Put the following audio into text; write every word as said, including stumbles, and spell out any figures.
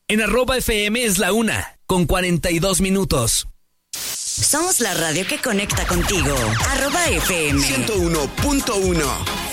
En arroba F M es la una, con cuarenta y dos minutos. Somos la radio que conecta contigo. Arroba F M. ciento uno punto uno.